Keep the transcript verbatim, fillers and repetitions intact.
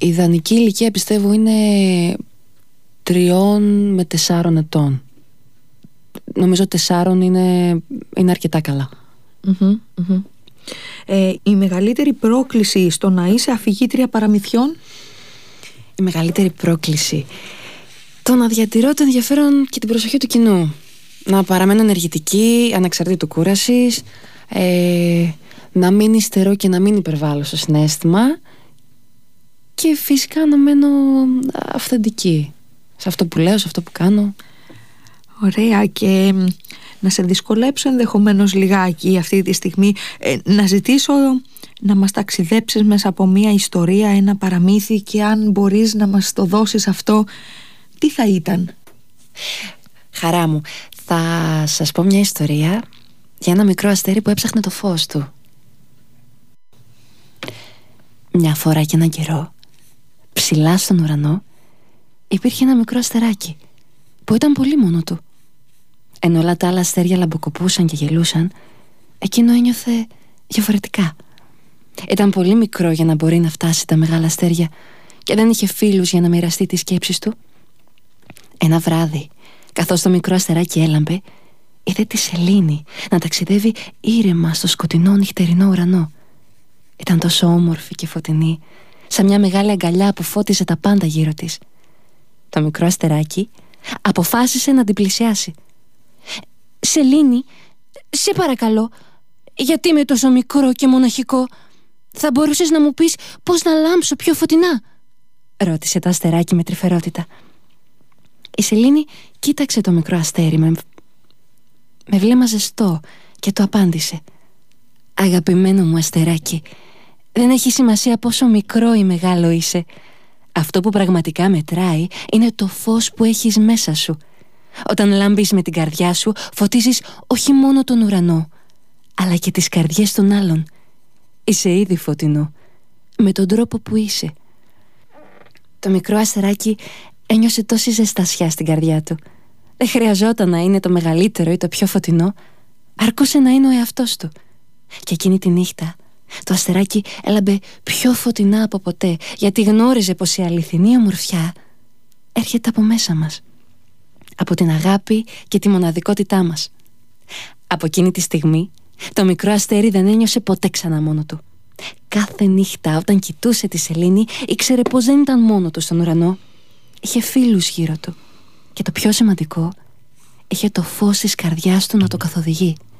Η ιδανική ηλικία πιστεύω είναι τριών με τεσσάρων ετών. Νομίζω τεσσάρων είναι, είναι αρκετά καλά. Mm-hmm, mm-hmm. Ε, η μεγαλύτερη πρόκληση στο να είσαι αφηγήτρια παραμυθιών? Η μεγαλύτερη πρόκληση, το να διατηρώ το ενδιαφέρον και την προσοχή του κοινού. Να παραμένω ενεργητική, ανεξαρτήτου κούρασης, ε, να μην υστερώ και να μην υπερβάλλω στο συναίσθημα, και φυσικά να μένω αυθεντική σε αυτό που λέω, σε αυτό που κάνω. Ωραία. Και να σε δυσκολέψω ενδεχομένως λιγάκι αυτή τη στιγμή, ε, να ζητήσω να μας ταξιδέψεις μέσα από μια ιστορία, ένα παραμύθι, και αν μπορείς να μας το δώσεις αυτό, τι θα ήταν? Χαρά μου. Θα σας πω μια ιστορία για ένα μικρό αστέρι που έψαχνε το φως του. Μια φορά και έναν καιρό, ψηλά στον ουρανό, υπήρχε ένα μικρό αστεράκι που ήταν πολύ μόνο του. Ενώ όλα τα άλλα αστέρια λαμποκοπούσαν και γελούσαν, εκείνο ένιωθε διαφορετικά. Ήταν πολύ μικρό για να μπορεί να φτάσει τα μεγάλα αστέρια και δεν είχε φίλους για να μοιραστεί τις σκέψεις του. Ένα βράδυ, καθώς το μικρό αστεράκι έλαμπε, είδε τη σελήνη να ταξιδεύει ήρεμα στο σκοτεινό νυχτερινό ουρανό. Ήταν τόσο όμορφη και φωτεινή, σαν μια μεγάλη αγκαλιά που φώτιζε τα πάντα γύρω της. Το μικρό αστεράκι αποφάσισε να την πλησιάσει. «Σελήνη, σε παρακαλώ, γιατί είμαι τόσο μικρό και μοναχικό, θα μπορούσες να μου πεις πώς να λάμψω πιο φωτεινά?» ρώτησε το αστεράκι με τρυφερότητα. Η Σελήνη κοίταξε το μικρό αστέρι με, με βλέμμα ζεστό και το απάντησε. «Αγαπημένο μου αστεράκι, δεν έχει σημασία πόσο μικρό ή μεγάλο είσαι. Αυτό που πραγματικά μετράει είναι το φως που έχεις μέσα σου. Όταν λάμπεις με την καρδιά σου, φωτίζεις όχι μόνο τον ουρανό, αλλά και τις καρδιές των άλλων. Είσαι ήδη φωτεινό, με τον τρόπο που είσαι». Το μικρό αστεράκι ένιωσε τόση ζεστασιά στην καρδιά του. Δεν χρειαζόταν να είναι το μεγαλύτερο ή το πιο φωτεινό, αρκούσε να είναι ο εαυτός του. Και εκείνη τη νύχτα το αστεράκι έλαμπε πιο φωτεινά από ποτέ, γιατί γνώριζε πως η αληθινή ομορφιά έρχεται από μέσα μας, από την αγάπη και τη μοναδικότητά μας. Από εκείνη τη στιγμή το μικρό αστέρι δεν ένιωσε ποτέ ξανά μόνο του. Κάθε νύχτα όταν κοιτούσε τη σελήνη, ήξερε πως δεν ήταν μόνο του στον ουρανό. Είχε φίλους γύρω του, και το πιο σημαντικό, είχε το φως της καρδιάς του να το καθοδηγεί.